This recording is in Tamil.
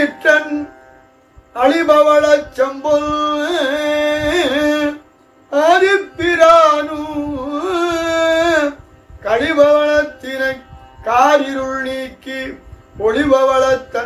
ஈற்றன் அழிபவளச் செம்பொல் ஆதிப்பிரானு கழிபவளத்தினை காரிருள் நீக்கி ஒளிபவளத்த